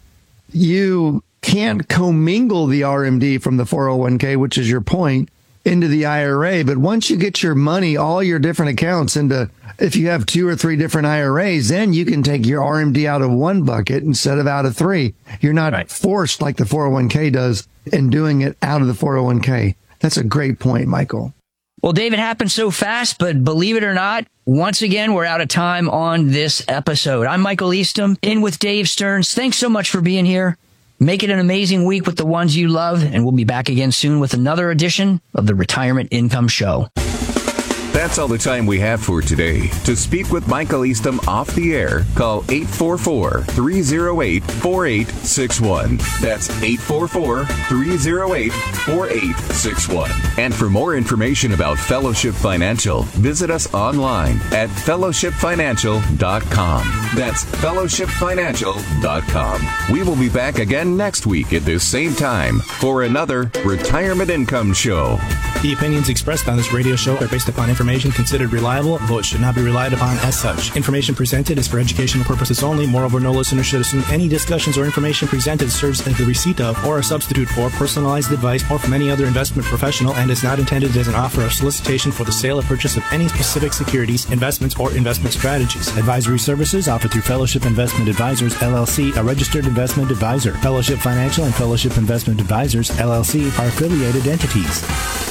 you can't commingle the R M D from the four oh one k, which is your point, into the I R A. But once you get your money, all your different accounts into, if you have two or three different I R As, then you can take your R M D out of one bucket instead of out of three. You're not right. forced like the four oh one k does in doing it out of the four oh one k. That's a great point, Michael. Well, Dave, it happened so fast, but believe it or not, once again, we're out of time on this episode. I'm Michael Eastham, in with Dave Stearns. Thanks so much for being here. Make it an amazing week with the ones you love, and we'll be back again soon with another edition of the Retirement Income Show. That's all the time we have for today. To speak with Michael Eastham off the air, call eight four four, three oh eight, four eight six one. That's eight four four, three oh eight, four eight six one. And for more information about Fellowship Financial, visit us online at fellowship financial dot com. That's fellowship financial dot com. We will be back again next week at this same time for another Retirement Income Show. The opinions expressed on this radio show are based upon information considered reliable, though it should not be relied upon as such. Information presented is for educational purposes only. Moreover, no listener should assume any discussions or information presented serves as the receipt of or a substitute for personalized advice or from any other investment professional, and is not intended as an offer or solicitation for the sale or purchase of any specific securities, investments, or investment strategies. Advisory services offered through Fellowship Investment Advisors, L L C, a registered investment advisor. Fellowship Financial and Fellowship Investment Advisors, L L C, are affiliated entities.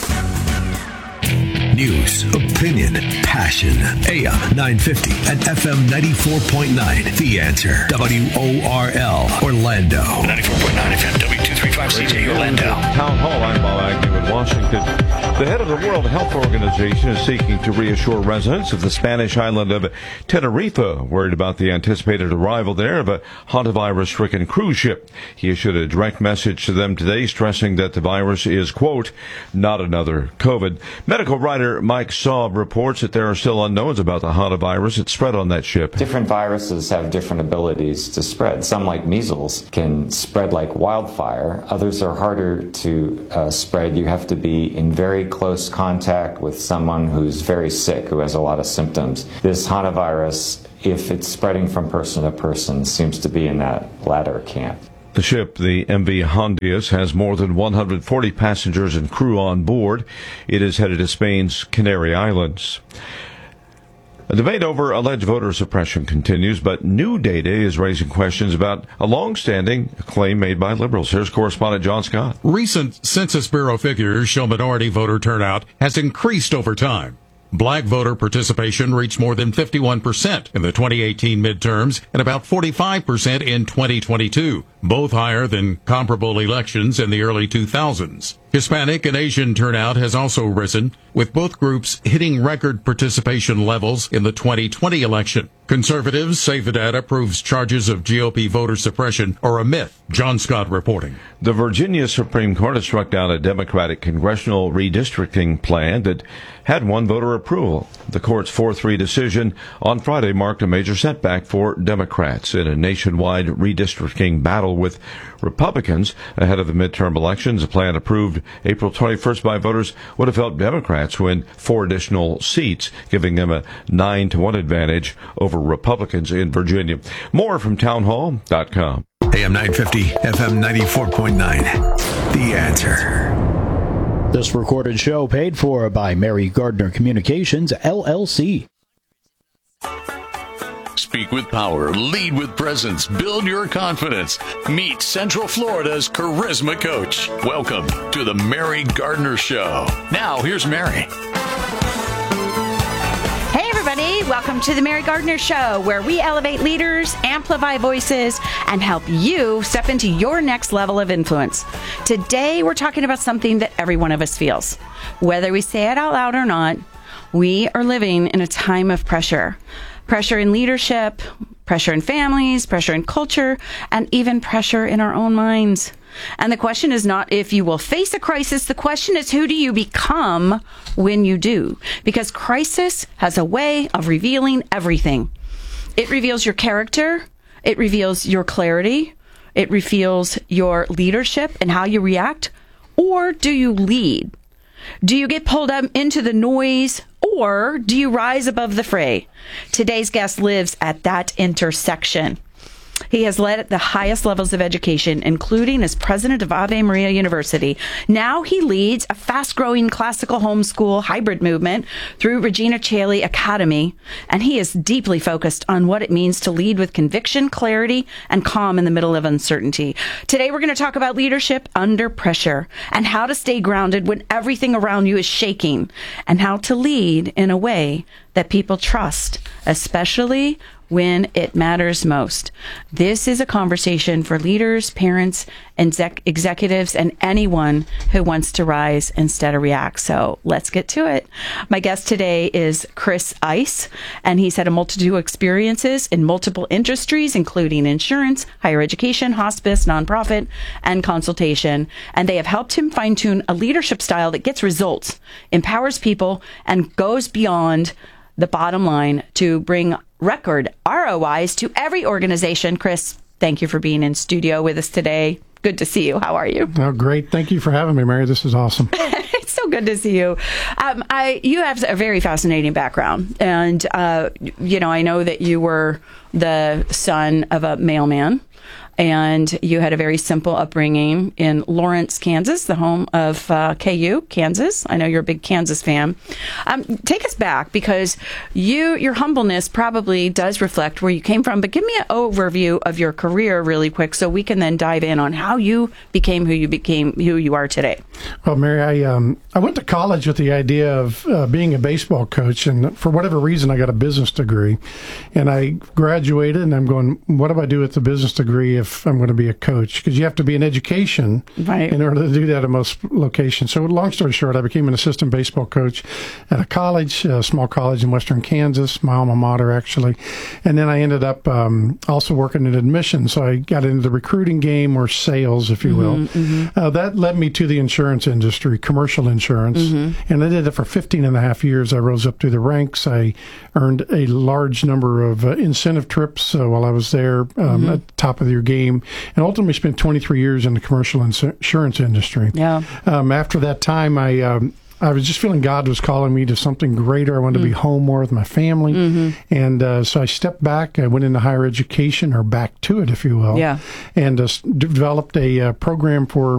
News, opinion, passion. A M nine fifty and F M ninety-four point nine. The Answer. W O R L, Orlando. ninety-four point nine F M, W two thirty-five C J, Orlando. Town Hall, I'm Bob Agnew in Washington. The head of the World Health Organization is seeking to reassure residents of the Spanish island of Tenerife, worried about the anticipated arrival there of a hantavirus-stricken cruise ship. He issued a direct message to them today, stressing that the virus is, quote, not another COVID. Medical writer Mike Saab reports that there are still unknowns about the hantavirus that spread on that ship. Different viruses have different abilities to spread. Some, like measles, can spread like wildfire. Others are harder to uh, spread. You have to be in very close contact with someone who's very sick, who has a lot of symptoms. This hantavirus, if it's spreading from person to person, seems to be in that latter camp. The ship, the M V Hondias, has more than one hundred forty passengers and crew on board. It is headed to Spain's Canary Islands. A debate over alleged voter suppression continues, but new data is raising questions about a long-standing claim made by liberals. Here's correspondent John Scott. Recent Census Bureau figures show minority voter turnout has increased over time. Black voter participation reached more than fifty-one percent in the twenty eighteen midterms and about forty-five percent in twenty twenty-two, both higher than comparable elections in the early two thousands. Hispanic and Asian turnout has also risen, with both groups hitting record participation levels in the twenty twenty election. Conservatives say the data proves charges of G O P voter suppression are a myth. John Scott reporting. The Virginia Supreme Court has struck down a Democratic congressional redistricting plan that had won voter approval. The court's four three decision on Friday marked a major setback for Democrats in a nationwide redistricting battle with Republicans ahead of the midterm elections. A plan approved April twenty-first by voters would have helped Democrats win four additional seats, giving them a nine to one advantage over Republicans in Virginia. More from townhall dot com. A M nine fifty, F M ninety-four point nine. The Answer. This recorded show paid for by Mary Gardner Communications, L L C. Speak with power, lead with presence, build your confidence. Meet Central Florida's charisma coach. Welcome to the Mary Gardner Show. Now, here's Mary. Hey, everybody. Welcome to the Mary Gardner Show, where we elevate leaders, amplify voices, and help you step into your next level of influence. Today, we're talking about something that every one of us feels. Whether we say it out loud or not, we are living in a time of pressure. Pressure in leadership, pressure in families, pressure in culture, and even pressure in our own minds. And the question is not if you will face a crisis. The question is, who do you become when you do? Because crisis has a way of revealing everything. It reveals your character. It reveals your clarity. It reveals your leadership and how you react. Or do you lead? Do you get pulled up into the noise, or do you rise above the fray? Today's guest lives at that intersection. He has led at the highest levels of education, including as president of Ave Maria University. Now he leads a fast-growing classical homeschool hybrid movement through Regina Caeli Academy, and he is deeply focused on what it means to lead with conviction, clarity, and calm in the middle of uncertainty. Today we're going to talk about leadership under pressure and how to stay grounded when everything around you is shaking, and how to lead in a way that people trust, especially when it matters most. This is a conversation for leaders, parents, exec- executives, and anyone who wants to rise instead of react. So let's get to it. My guest today is Chris Ice, and he's had a multitude of experiences in multiple industries, including insurance, higher education, hospice, nonprofit, and consultation. And they have helped him fine-tune a leadership style that gets results, empowers people, and goes beyond the bottom line to bring record R O Is to every organization. Chris, thank you for being in studio with us today. Good to see you. How are you? Oh, great. Thank you for having me, Mary. This is awesome. It's so good to see you. Um, I you have a very fascinating background. And, uh, you know, I know that you were the son of a mailman. And you had a very simple upbringing in Lawrence, Kansas, the home of uh, K U, Kansas. I know you're a big Kansas fan. Um, take us back, because you, your humbleness probably does reflect where you came from. But give me an overview of your career really quick, so we can then dive in on how you became who you became, who you are today. Well, Mary, I um, I went to college with the idea of uh, being a baseball coach, and for whatever reason, I got a business degree, and I graduated, and I'm going, what do I do with the business degree if if I'm going to be a coach, because you have to be in education right. in order to do that at most locations. So long story short, I became an assistant baseball coach at a college, a small college in western Kansas, my alma mater actually. And then I ended up um, also working in admissions. So I got into the recruiting game, or sales, if you will. Mm-hmm, mm-hmm. Uh, that led me to the insurance industry, commercial insurance. Mm-hmm. And I did it for fifteen and a half years. I rose up through the ranks. I earned a large number of uh, incentive trips uh, while I was there um, Mm-hmm. at the top of your game, and ultimately spent twenty-three years in the commercial ins- insurance industry. Yeah. Um, after that time, I um, I was just feeling God was calling me to something greater. I wanted mm. to be home more with my family, mm-hmm. and uh, so I stepped back. I went into higher education, or back to it, if you will. Yeah. And uh, developed a uh, program for